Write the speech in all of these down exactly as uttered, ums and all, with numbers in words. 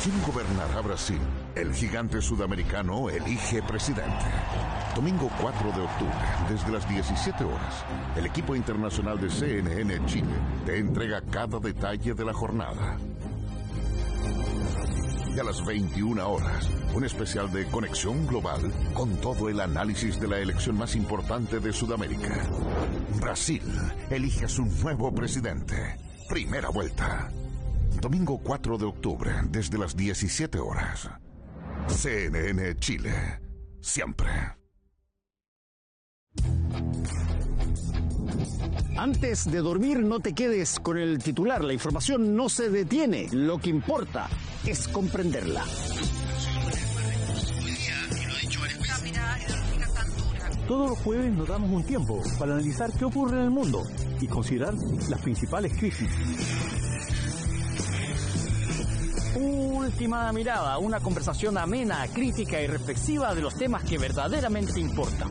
¿Quién gobernará Brasil? El gigante sudamericano elige presidente. Domingo cuatro de octubre, desde las diecisiete horas, el equipo internacional de C N N Chile te entrega cada detalle de la jornada. Y a las veintiuna horas, un especial de Conexión Global con todo el análisis de la elección más importante de Sudamérica. Brasil elige a su nuevo presidente. Primera vuelta. Domingo cuatro de octubre, desde las diecisiete horas. C N N Chile. Siempre. Antes de dormir, no te quedes con el titular. La información no se detiene. Lo que importa es comprenderla. Todos los jueves nos damos un tiempo para analizar qué ocurre en el mundo y considerar las principales crisis. Última mirada, una conversación amena, crítica y reflexiva de los temas que verdaderamente importan.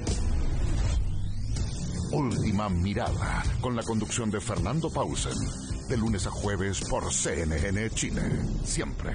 Última mirada, con la conducción de Fernando Pausen, de lunes a jueves por C N N Chile. Siempre.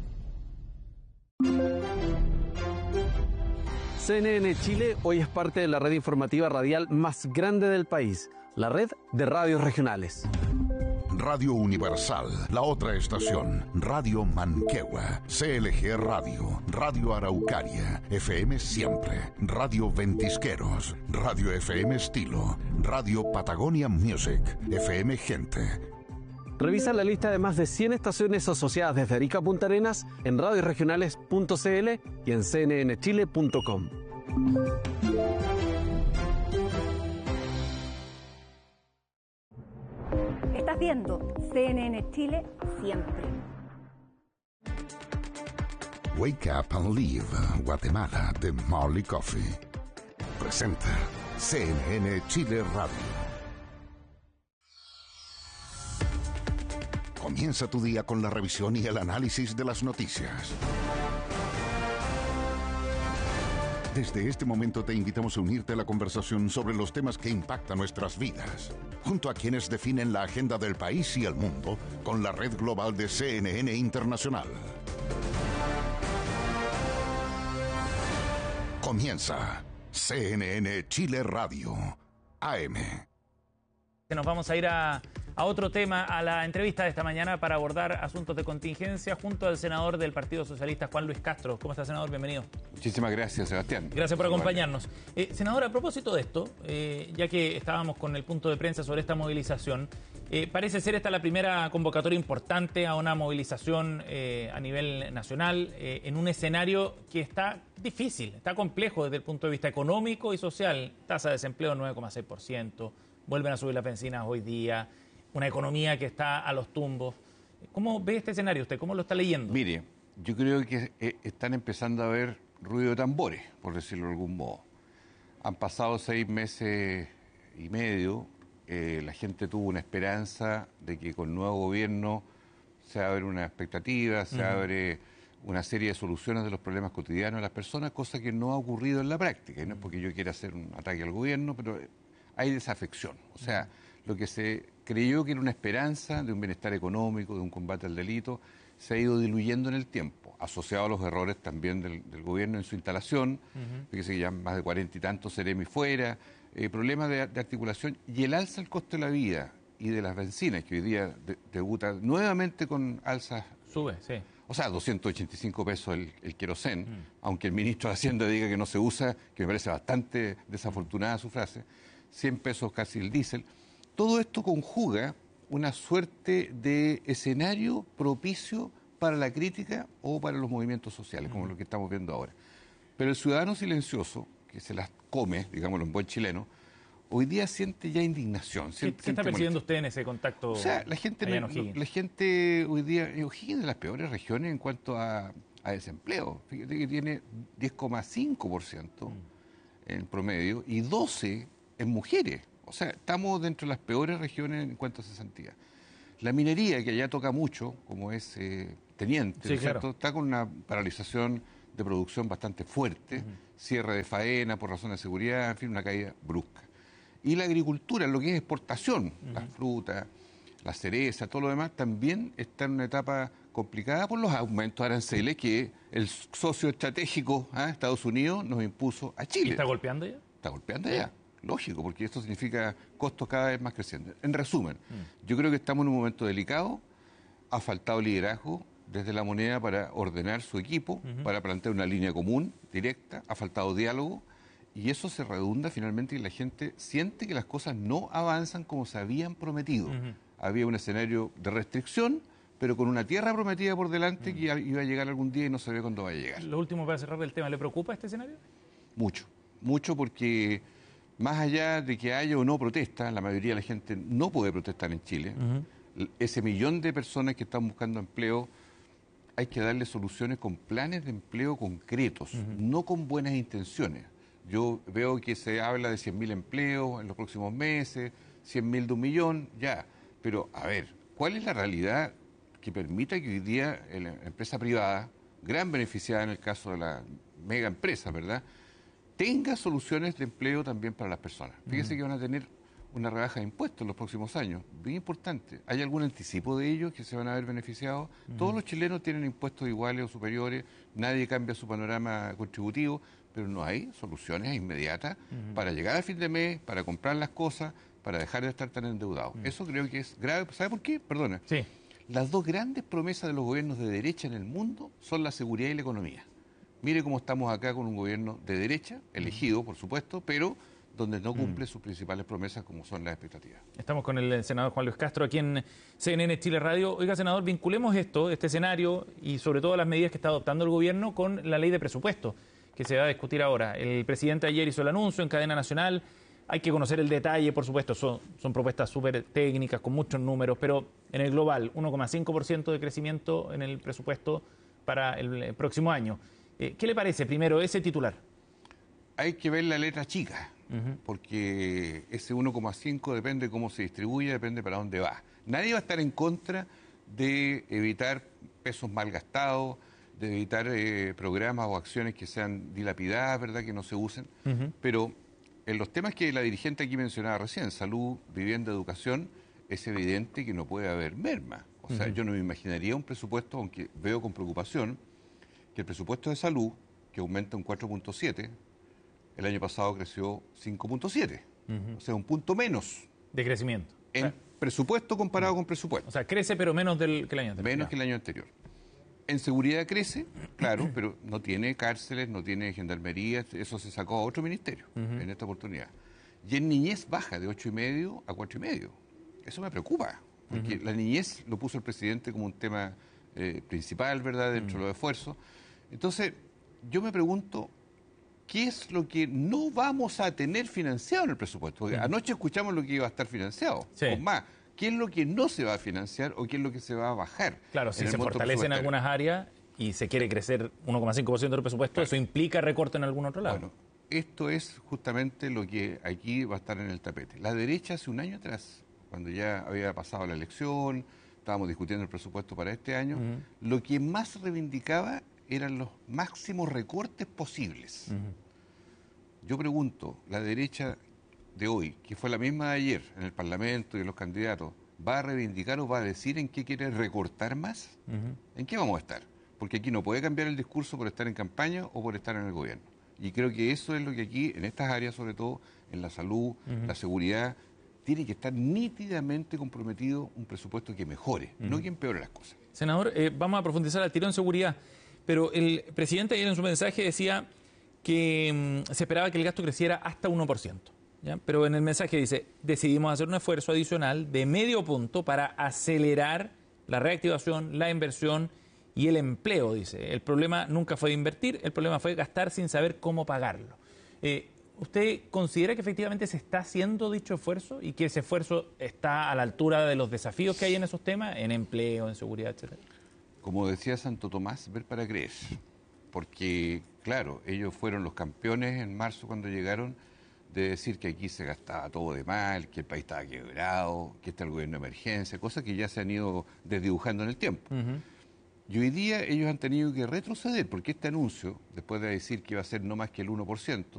C N N Chile hoy es parte de la red informativa radial más grande del país, la red de radios regionales. Radio Universal, la otra estación, Radio Manquehue, C L G Radio, Radio Araucaria, F M Siempre, Radio Ventisqueros, Radio F M Estilo, Radio Patagonia Music, F M Gente. Revisa la lista de más de cien estaciones asociadas desde Arica a Punta Arenas en radioregionales punto c l y en c n n chile punto com. Estás viendo C N N Chile siempre. Wake Up and Live, Guatemala, de Marley Coffee. Presenta C N N Chile Radio. Comienza tu día con la revisión y el análisis de las noticias. Desde este momento te invitamos a unirte a la conversación sobre los temas que impactan nuestras vidas, junto a quienes definen la agenda del país y el mundo con la red global de C N N Internacional. Comienza C N N Chile Radio, A M. Nos vamos a ir a, a otro tema, a la entrevista de esta mañana para abordar asuntos de contingencia junto al senador del Partido Socialista, Juan Luis Castro. ¿Cómo está, senador? Bienvenido. Muchísimas gracias, Sebastián. Gracias por acompañarnos. Eh, senador, a propósito de esto, eh, ya que estábamos con el punto de prensa sobre esta movilización, eh, parece ser esta la primera convocatoria importante a una movilización eh, a nivel nacional eh, en un escenario que está difícil, está complejo desde el punto de vista económico y social. Tasa de desempleo nueve coma seis por ciento. Vuelven a subir las bencinas hoy día, una economía que está a los tumbos. ¿Cómo ve este escenario usted? ¿Cómo lo está leyendo? Mire, yo creo que eh, están empezando a haber ruido de tambores, por decirlo de algún modo. Han pasado seis meses y medio, eh, la gente tuvo una esperanza de que con nuevo gobierno se abre una expectativa, se uh-huh. abre una serie de soluciones de los problemas cotidianos de las personas, cosa que no ha ocurrido en la práctica. Y no es porque yo quiera hacer un ataque al gobierno, pero hay desafección. O sea, lo que se creyó que era una esperanza de un bienestar económico, de un combate al delito, se ha ido diluyendo en el tiempo, asociado a los errores también del, del gobierno en su instalación, uh-huh. fíjese que ya más de cuarenta y tantos seremi fuera, eh, problemas de, de articulación y el alza del costo de la vida y de las bencinas, que hoy día de, debuta nuevamente con alzas. Sube, sí. O sea, doscientos ochenta y cinco pesos el, el querosén, uh-huh. aunque el ministro de Hacienda diga que no se usa, que me parece bastante desafortunada su frase, cien pesos casi el diésel. Todo esto conjuga una suerte de escenario propicio para la crítica o para los movimientos sociales, como lo que estamos viendo ahora. Pero el ciudadano silencioso, que se las come, digámoslo en buen chileno, hoy día siente ya indignación. ¿Qué, ¿qué está percibiendo usted en ese contacto? O sea, la gente, no, la gente hoy día, O'Higgins es de las peores regiones en cuanto a, a desempleo. Fíjate que tiene diez coma cinco por ciento mm. en promedio y doce por ciento en mujeres. O sea, estamos dentro de las peores regiones en cuanto a cesantía. La minería, que allá toca mucho, como es eh, Teniente, sí, claro. está con una paralización de producción bastante fuerte, uh-huh. cierre de faena por razones de seguridad, en fin, una caída brusca. Y la agricultura, lo que es exportación, uh-huh. las frutas, La Cereza, todo lo demás, también está en una etapa complicada por los aumentos de aranceles que el socio estratégico, ¿eh? Estados Unidos, nos impuso a Chile. ¿Y está golpeando ya? Está golpeando ya, lógico, porque esto significa costos cada vez más crecientes. En resumen, mm. yo creo que estamos en un momento delicado, ha faltado liderazgo desde la moneda para ordenar su equipo, uh-huh. para plantear una línea común, directa, ha faltado diálogo, y eso se redunda finalmente y la gente siente que las cosas no avanzan como se habían prometido. Uh-huh. Había un escenario de restricción, pero con una tierra prometida por delante uh-huh. que iba a llegar algún día y no sabía cuándo va a llegar. Lo último para cerrar el tema, ¿le preocupa este escenario? Mucho, mucho porque más allá de que haya o no protesta, la mayoría de la gente no puede protestar en Chile. Uh-huh. Ese millón de personas que están buscando empleo, hay que darle soluciones con planes de empleo concretos, uh-huh. no con buenas intenciones. Yo veo que se habla de cien mil empleos en los próximos meses, cien mil de un millón, ya. Pero, a ver, ¿cuál es la realidad que permita que hoy día la empresa privada, gran beneficiada en el caso de la mega empresa, ¿verdad?, tenga soluciones de empleo también para las personas? Fíjese uh-huh. que van a tener una rebaja de impuestos en los próximos años, bien importante. ¿Hay algún anticipo de ellos que se van a ver beneficiados? Uh-huh. Todos los chilenos tienen impuestos iguales o superiores, nadie cambia su panorama contributivo, pero no hay soluciones inmediatas uh-huh. para llegar a fin de mes, para comprar las cosas, para dejar de estar tan endeudados. Uh-huh. Eso creo que es grave. ¿Sabe por qué? Perdona. Sí. Las dos grandes promesas de los gobiernos de derecha en el mundo son la seguridad y la economía. Mire cómo estamos acá con un gobierno de derecha, elegido, por supuesto, pero donde no cumple mm. sus principales promesas como son las expectativas. Estamos con el senador Juan Luis Castro aquí en C N N Chile Radio. Oiga, senador, vinculemos esto, este escenario y sobre todo las medidas que está adoptando el gobierno con la ley de presupuesto que se va a discutir ahora. El presidente ayer hizo el anuncio en cadena nacional. Hay que conocer el detalle, por supuesto, son, son propuestas súper técnicas, con muchos números, pero en el global, uno coma cinco por ciento de crecimiento en el presupuesto para el próximo año. Eh, ¿Qué le parece, primero, ese titular? Hay que ver la letra chica, uh-huh. porque ese uno coma cinco depende de cómo se distribuye, depende para dónde va. Nadie va a estar en contra de evitar pesos mal gastados, de evitar eh, programas o acciones que sean dilapidadas, ¿verdad?, que no se usen, uh-huh. pero en los temas que la dirigente aquí mencionaba recién, salud, vivienda, educación, es evidente que no puede haber merma. O sea, uh-huh. yo no me imaginaría un presupuesto, aunque veo con preocupación, que el presupuesto de salud, que aumenta un cuatro punto siete, el año pasado creció cinco punto siete, uh-huh. o sea, un punto menos. De crecimiento. En o sea, presupuesto comparado uh-huh. con presupuesto. O sea, crece pero menos del, que el año anterior. Menos que el año anterior. En seguridad crece, claro, pero no tiene cárceles, no tiene gendarmería, eso se sacó a otro ministerio uh-huh. en esta oportunidad. Y en niñez baja de ocho y medio a cuatro y medio. Eso me preocupa, porque uh-huh. la niñez lo puso el presidente como un tema eh, principal, ¿verdad?, dentro uh-huh. de los esfuerzos. Entonces, yo me pregunto, ¿qué es lo que no vamos a tener financiado en el presupuesto? Porque uh-huh. anoche escuchamos lo que iba a estar financiado, sí. con más. ¿Qué es lo que no se va a financiar o qué es lo que se va a bajar? Claro, si se fortalecen algunas áreas y se quiere crecer uno coma cinco por ciento del presupuesto, claro. eso implica recorte en algún otro lado. Bueno, esto es justamente lo que aquí va a estar en el tapete. La derecha hace un año atrás, cuando ya había pasado la elección, estábamos discutiendo el presupuesto para este año, uh-huh. lo que más reivindicaba eran los máximos recortes posibles. Uh-huh. Yo pregunto, la derecha de hoy, que fue la misma de ayer en el Parlamento y en los candidatos, ¿va a reivindicar o va a decir en qué quiere recortar más? Uh-huh. ¿En qué vamos a estar? Porque aquí no puede cambiar el discurso por estar en campaña o por estar en el gobierno. Y creo que eso es lo que aquí, en estas áreas sobre todo, en la salud, uh-huh. la seguridad, tiene que estar nítidamente comprometido un presupuesto que mejore, uh-huh. no que empeore las cosas. Senador, eh, vamos a profundizar al tiro en seguridad, pero el presidente ayer en su mensaje decía que mmm, se esperaba que el gasto creciera hasta uno por ciento. ¿Ya? Pero en el mensaje dice, decidimos hacer un esfuerzo adicional de medio punto para acelerar la reactivación, la inversión y el empleo, dice. El problema nunca fue de invertir, el problema fue gastar sin saber cómo pagarlo. Eh, ¿Usted considera que efectivamente se está haciendo dicho esfuerzo y que ese esfuerzo está a la altura de los desafíos que hay en esos temas, en empleo, en seguridad, etcétera? Como decía Santo Tomás, ver para creer. Porque, claro, ellos fueron los campeones en marzo cuando llegaron de decir que aquí se gastaba todo de mal, que el país estaba quebrado, que está el gobierno de emergencia, cosas que ya se han ido desdibujando en el tiempo. Uh-huh. Y hoy día ellos han tenido que retroceder, porque este anuncio, después de decir que iba a ser no más que el uno por ciento,